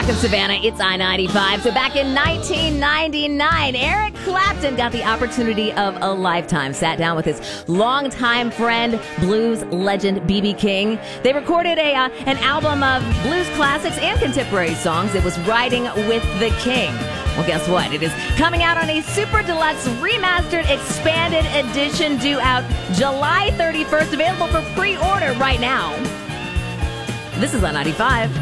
Rock of Savannah, it's I-95. So back in 1999, Eric Clapton got the opportunity of a lifetime. Sat down with his longtime friend, blues legend B.B. King. They recorded an album of blues classics and contemporary songs. It was Riding with the King. Well, guess what? It is coming out on a super deluxe remastered expanded edition due out July 31st, available for pre-order right now. This is I-95.